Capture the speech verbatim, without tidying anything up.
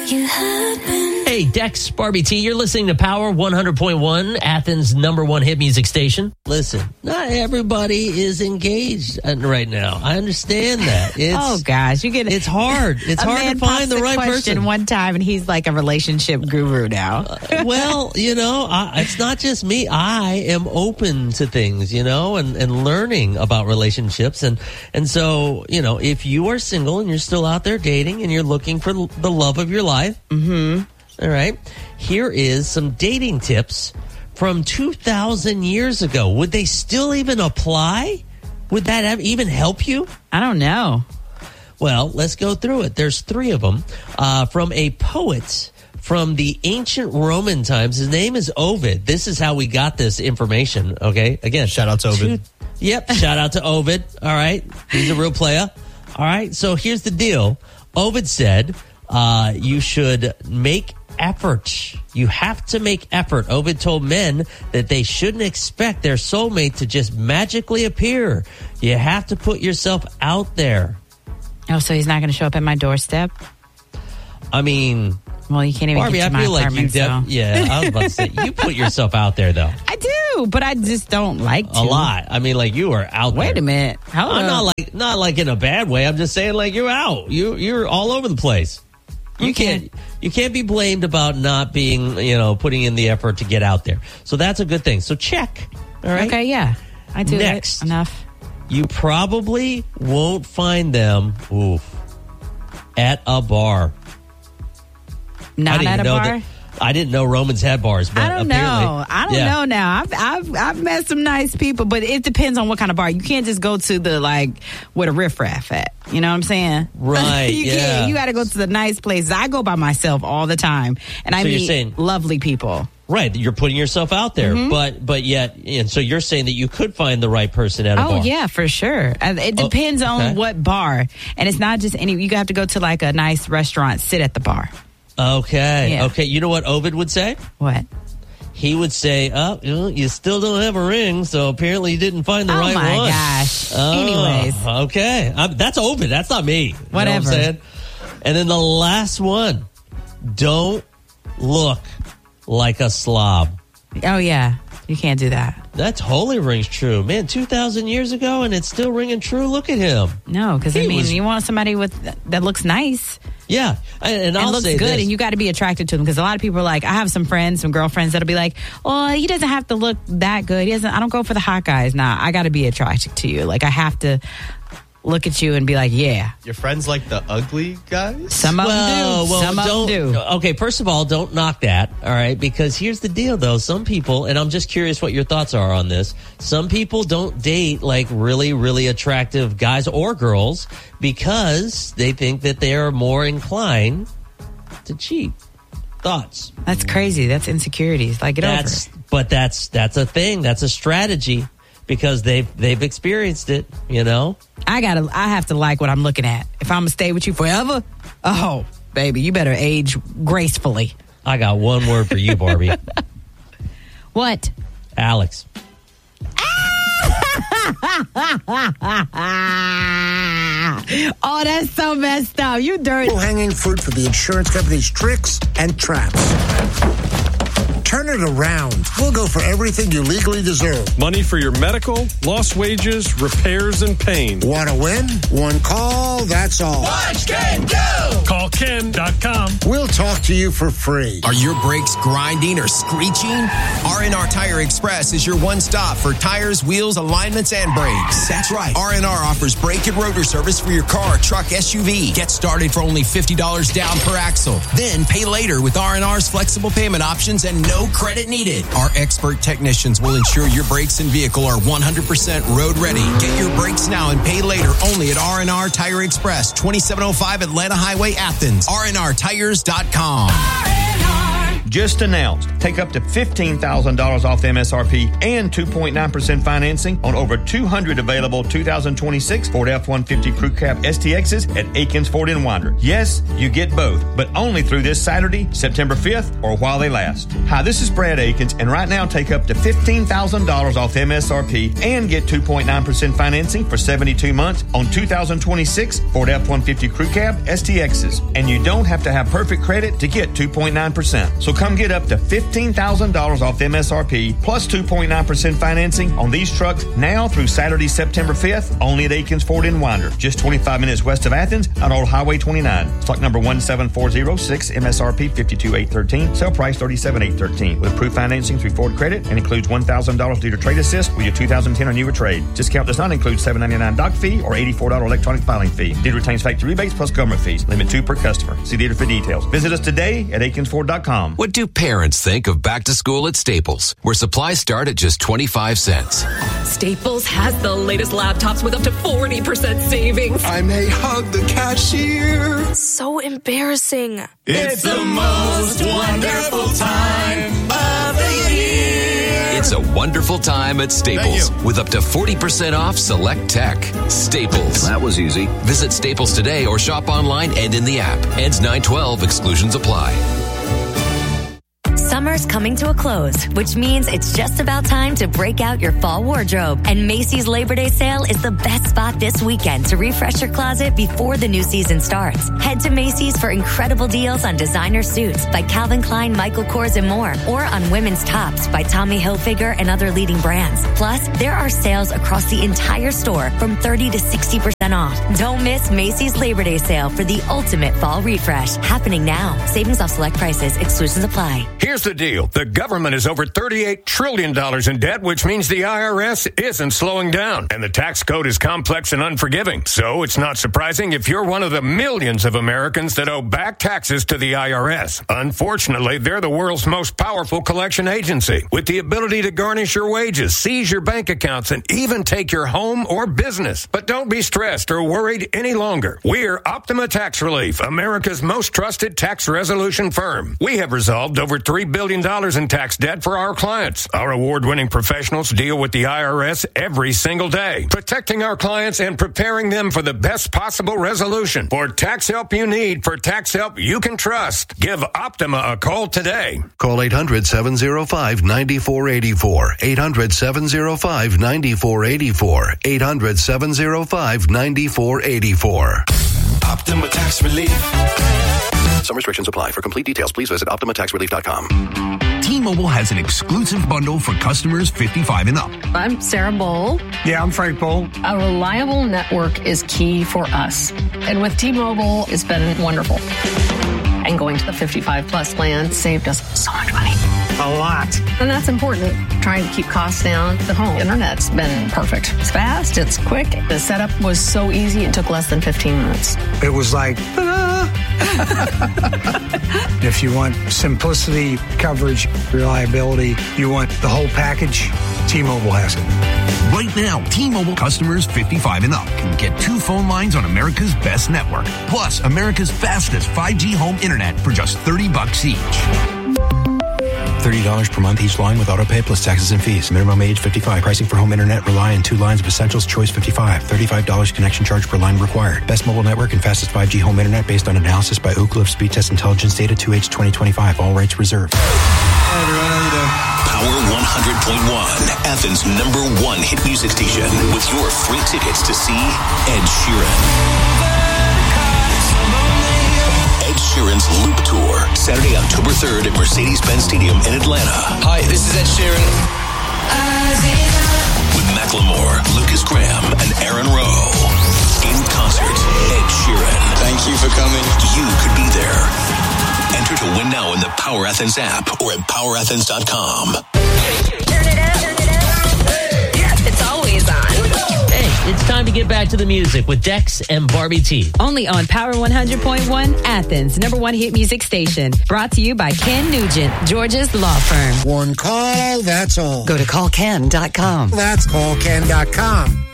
make it happen. Hey, Dex, Barbie T, you're listening to Power one hundred point one, Athens' number one hit music station. Listen, not everybody is engaged right now. I understand that. It's, oh, gosh. You get It's hard. It's hard to find the right person. One time, and he's like a relationship guru now. uh, well, you know, I, it's not just me. I am open to things, you know, and, and learning about relationships. And, and so, you know, if you are single and you're still out there dating and you're looking for the love of your life, mm-hmm. all right, here is some dating tips from two thousand years ago. Would they still even apply? Would that have, even help you? I don't know. Well, let's go through it. There's three of them uh, from a poet from the ancient Roman times. His name is Ovid. This is how we got this information, okay? Again, shout out to Ovid. Two, yep, shout out to Ovid. All right, he's a real player. All right, so here's the deal. Ovid said uh, you should make effort. You have to make effort. Ovid told men that they shouldn't expect their soulmate to just magically appear. You have to put yourself out there. Oh, so he's not going to show up at my doorstep? I mean, well, you can't even Barbie, get to I my feel like you apartment, def- so. Yeah, I was about to say, you put yourself out there, though. I do, but I just don't like to. A lot. I mean, like, you are out there. Wait a minute. Hold I'm on. not like, not like in a bad way. I'm just saying, like, you're out. You, you're all over the place. You Okay. can't you can't be blamed about not being, you know, putting in the effort to get out there. So that's a good thing. So check. All right. Okay, yeah. I do Next. it enough. You probably won't find them oof, at a bar. I Not didn't at a even know bar? that- I didn't know Romans had bars, but I don't apparently, know. I don't yeah. know now. I've, I've I've met some nice people, but it depends on what kind of bar. You can't just go to the, like, where the riffraff at. You know what I'm saying? Right, you yeah. can't. You got to go to the nice places. I go by myself all the time, and I So you're meet saying- lovely people. Right, you're putting yourself out there, Mm-hmm. but but yet, and so you're saying that you could find the right person at a Oh bar. yeah, for sure. And it Oh, depends okay. on what bar, and it's not just any. You have to go to like a nice restaurant, sit at the bar. Okay, Yeah. okay. You know what Ovid would say? What? He would say, "Oh, you, know, you still don't have a ring, so apparently you didn't find the Oh right my one." gosh. Oh, Anyways. okay, I'm, that's Ovid. That's not me. You know what I'm Whatever. saying? And then the last one: don't look like a slob. Oh yeah, you can't do that. That totally rings true, man. Two thousand years ago, and it's still ringing true. Look at him. No, because I He mean, was- you want somebody with that looks nice. Yeah, and, and And I'll looks say good, this. and you got to be attracted to them because a lot of people are like, I have some friends, some girlfriends that'll be like, "Oh, he doesn't have to look that good. He doesn't. I don't go for the hot guys. Nah, I got to be attracted to you. Like I have to look at you and be like, yeah. Your friends like the ugly guys? Some of well, them do. well, Some of don't, them do. Okay, first of all, don't knock that, all right? Because here's the deal, though. Some people, and I'm just curious what your thoughts are on this. Some people don't date, like, really, really attractive guys or girls because they think that they are more inclined to cheat. Thoughts? That's crazy. That's insecurities. Like, get That's, over it. but that's that's a thing. That's a strategy because they've they've experienced it. You know. I gotta. I have to like what I'm looking at. If I'm gonna stay with you forever, oh baby, you better age gracefully. I got one word for you, Barbie. What? Alex. Oh, that's so messed up. You dirty. Low-hanging fruit for the insurance company's tricks and traps. Turn it around. We'll go for everything you legally deserve. Money for your medical, lost wages, repairs, and pain. Want to win? One call, that's all. Watch Ken go! Call Ken dot com. We'll talk to you for free. Are your brakes grinding or screeching? R and R Tire Express is your one stop for tires, wheels, alignments, and brakes. That's right. R and R offers brake and rotor service for your car, truck, S U V. Get started for only fifty dollars down per axle. Then pay later with R and R's flexible payment options and no credit needed. Our expert technicians will ensure your brakes and vehicle are one hundred percent road ready. Get your brakes now and pay later only at R and R Tire Express, twenty-seven oh five Atlanta Highway, Athens. R and R tires dot com. just announced. Take up to fifteen thousand dollars off M S R P and two point nine percent financing on over two hundred available two thousand twenty-six Ford F one fifty Crew Cab S T Xs at Akins Ford in Winder. Yes, you get both, but only through this Saturday, September fifth, or while they last. Hi, this is Brad Akins, and right now take up to fifteen thousand dollars off M S R P and get two point nine percent financing for seventy-two months on two thousand twenty-six Ford F one fifty Crew Cab S T Xs. And you don't have to have perfect credit to get two point nine percent. So come get up to fifteen thousand dollars off M S R P plus two point nine percent financing on these trucks now through Saturday, September fifth, only at Akins Ford in Winder, just twenty-five minutes west of Athens on Old Highway twenty-nine. Stock number one seven four zero six, M S R P fifty-two thousand eight hundred thirteen, sale price thirty-seven thousand eight hundred thirteen, with approved financing through Ford Credit and includes one thousand dollars dealer trade assist with your two thousand ten or newer trade. Discount does not include seven ninety-nine doc fee or eighty-four dollars electronic filing fee. Dealer retains factory rebates plus government fees. Limit two per customer. See dealer for details. Visit us today at akins ford dot com. What do parents think of back to school at Staples, where supplies start at just twenty-five cents? Staples has the latest laptops with up to forty percent savings. I may hug the cashier. So embarrassing. It's the most wonderful time of the year. It's a wonderful time at Staples with up to forty percent off select tech. Staples. That was easy. Visit Staples today or shop online and in the app. Ends nine twelve. Exclusions apply. Summer's coming to a close, which means it's just about time to break out your fall wardrobe. And Macy's Labor Day sale is the best spot this weekend to refresh your closet before the new season starts. Head to Macy's for incredible deals on designer suits by Calvin Klein, Michael Kors, and more, or on women's tops by Tommy Hilfiger and other leading brands. Plus, there are sales across the entire store from thirty to sixty percent off. Don't miss Macy's Labor Day sale for the ultimate fall refresh. Happening now. Savings off select prices. Exclusions apply. Here's the deal. The government is over thirty-eight trillion dollars in debt, which means the I R S isn't slowing down. And the tax code is complex and unforgiving. So it's not surprising if you're one of the millions of Americans that owe back taxes to the I R S. Unfortunately, they're the world's most powerful collection agency, with the ability to garnish your wages, seize your bank accounts, and even take your home or business. But don't be stressed or worried any longer. We're Optima Tax Relief, America's most trusted tax resolution firm. We have resolved over three billion dollars in tax debt for our clients. Our award-winning professionals deal with the I R S every single day, protecting our clients and preparing them for the best possible resolution. For tax help you need, for tax help you can trust, give Optima a call today. Call eight hundred, seven oh five, nine four eight four. eight hundred, seven oh five, nine four eight four. eight hundred, seven oh five, nine four eight four. Optima Tax Relief. Some restrictions apply. For complete details, please visit optima tax relief dot com. T-Mobile has an exclusive bundle for customers fifty-five and up. I'm Sarah Bowl. Yeah, I'm Frank Bowl. A reliable network is key for us. And with T-Mobile, it's been wonderful. And going to the fifty-five plus plan saved us so much money. A lot. And that's important. Trying to keep costs down. The home internet's been perfect. It's fast. It's quick. The setup was so easy. It took less than fifteen minutes. It was like, ta-da! If you want simplicity, coverage, reliability, you want the whole package, T-Mobile has it. Right now, T-Mobile customers fifty-five and up can get two phone lines on America's best network, plus America's fastest five G home internet for just thirty bucks each. thirty dollars per month each line with autopay plus taxes and fees. Minimum age fifty-five. Pricing for home internet rely on two lines of Essentials Choice fifty-five. thirty-five dollars connection charge per line required. Best mobile network and fastest five G home internet based on analysis by Ookla of Speed Test Intelligence Data two H twenty twenty-five. All rights reserved. Hi everyone, how you doing? Power one hundred point one, Athens' number one hit music station, with your free tickets to see Ed Sheeran. Ed Sheeran's Loop Tour, Saturday, October third at Mercedes-Benz Stadium in Atlanta. Hi, this is Ed Sheeran. With Macklemore, Lucas Graham, and Aaron Rowe. In concert, Ed Sheeran. Thank you for coming. You could be there. Enter to win now in the Power Athens app or at power athens dot com. Turn it up, turn it up. Hey. Yeah, it's always on. Hey, it's time to get back to the music with Dex and Barbie T. Only on Power one hundred point one, Athens' number one hit music station. Brought to you by Ken Nugent, Georgia's law firm. One call, that's all. Go to call ken dot com. That's call ken dot com.